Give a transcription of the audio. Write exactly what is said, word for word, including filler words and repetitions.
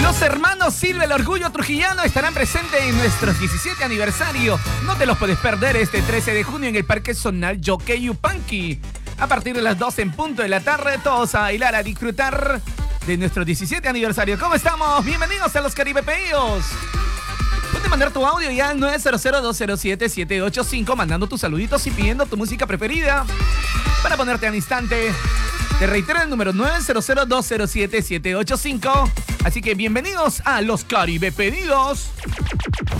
Los hermanos Silva, el orgullo trujillano, estarán presentes en nuestro diecisiete aniversario. No te los puedes perder este trece de junio en el Parque Zonal Yoke Yupanqui. A partir de las doce en punto de la tarde, todos a bailar, a disfrutar de nuestro diecisiete aniversario. ¿Cómo estamos? Bienvenidos a los Caribe Pedidos. Puedes mandar tu audio ya al nueve cero cero, dos cero siete, siete ocho cinco, mandando tus saluditos y pidiendo tu música preferida para ponerte al instante. Te reitero el número nueve cero cero, dos cero siete, siete ocho cinco. Así que bienvenidos a los Caribe Pedidos.